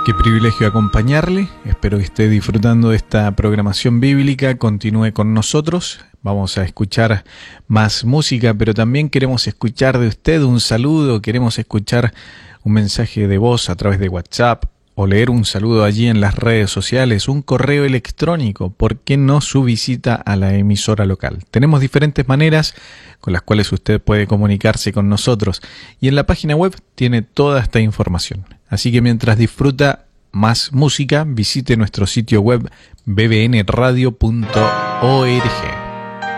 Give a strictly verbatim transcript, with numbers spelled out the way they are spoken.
Qué privilegio acompañarle. Espero que esté disfrutando de esta programación bíblica. Continúe con nosotros. Vamos a escuchar más música, pero también queremos escuchar de usted un saludo. Queremos escuchar un mensaje de voz a través de WhatsApp o leer un saludo allí en las redes sociales, un correo electrónico. ¿Por qué no su visita a la emisora local? Tenemos diferentes maneras con las cuales usted puede comunicarse con nosotros y en la página web tiene toda esta información. Así que mientras disfruta más música, visite nuestro sitio web b b n radio punto org.